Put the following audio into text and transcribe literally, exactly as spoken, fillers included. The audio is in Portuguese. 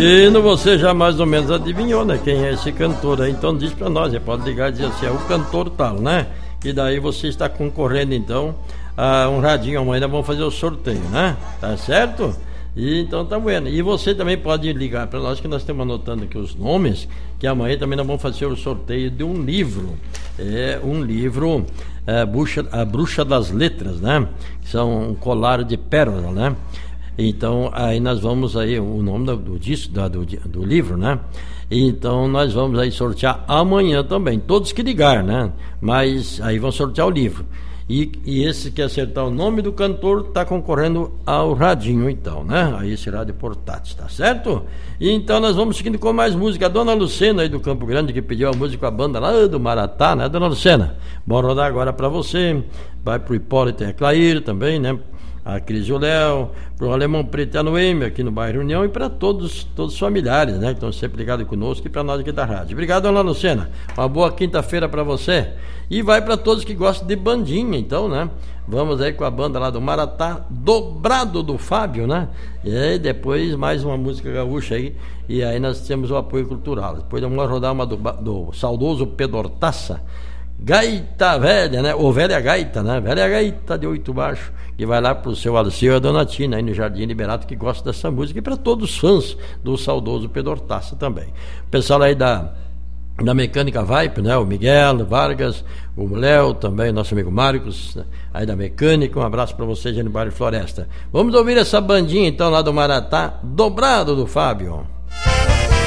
E no você já mais ou menos adivinhou, né? Quem é esse cantor aí? Então diz pra nós, você pode ligar e dizer assim, é o cantor tal, né? E daí você está concorrendo então a um radinho. Amanhã vamos fazer o sorteio, né? Tá certo? E então tá vendo. E você também pode ligar para nós, que nós estamos anotando aqui os nomes, que amanhã também nós vamos fazer o sorteio de um livro. É um livro, é, Bruxa, A Bruxa das Letras, né? Que são um colar de pérola, né? Então aí nós vamos aí, o nome do, do disco, do, do, do livro, né? Então nós vamos aí sortear amanhã também, todos que ligar, né? Mas aí vão sortear o livro. E, e esse que acertar o nome do cantor está concorrendo ao radinho, então, né? A esse rádio portátil, tá certo? E então nós vamos seguindo com mais música. A dona Lucena aí do Campo Grande, que pediu a música com a banda lá do Maratá, né, dona Lucena? Bora rodar agora para você. Vai pro Hipólito e a Clair também, né? A Cris e o Léo, pro Alemão Preto e a Noêmia aqui no bairro União, e para todos, todos os familiares, né? Que estão sempre ligados conosco, e para nós aqui da rádio. Obrigado, dona Lucena. Uma boa quinta-feira para você. E vai para todos que gostam de bandinha, então, né? Vamos aí com a banda lá do Maratá, Dobrado do Fábio, né? E aí depois mais uma música gaúcha aí, e aí nós temos o apoio cultural. Depois vamos rodar uma do, do saudoso Pedro Hortaça, Gaita Velha, né? Ou Velha Gaita, né? Velha Gaita de Oito Baixo, que vai lá pro seu Alceu e a Dona Tina aí no Jardim Liberato, que gosta dessa música, e para todos os fãs do saudoso Pedro Hortaça também. O pessoal aí da da Mecânica Vipe, né? O Miguel Vargas, o Léo também, nosso amigo Marcos, né? Aí da Mecânica. Um abraço para vocês aí no bairro Floresta. Vamos ouvir essa bandinha então lá do Maratá, Dobrado do Fábio.